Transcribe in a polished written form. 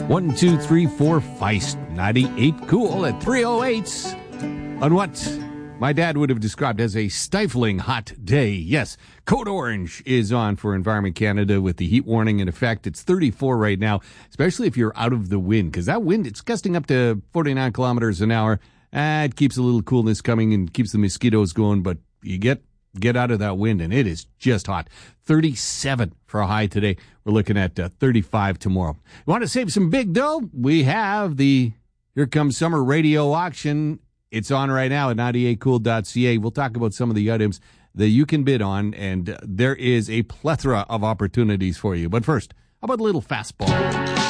1, 2, 3, 4, Feist 98 Cool at 308 on what my dad would have described as a stifling hot day. Yes, Code Orange is on for Environment Canada with the heat warning in effect. It's 34 right now, especially if you're out of the wind, because that wind, it's gusting up to 49 kilometers an hour. It keeps a little coolness coming and keeps the mosquitoes going, but you get out of that wind, and it is just hot. 37 for a high today. We're looking at 35 tomorrow. You want to save some big dough? We have the Here Comes Summer radio auction. It's on right now at 98cool.ca. We'll talk about some of the items that you can bid on, and there is a plethora of opportunities for you. But first, how about a little fastball?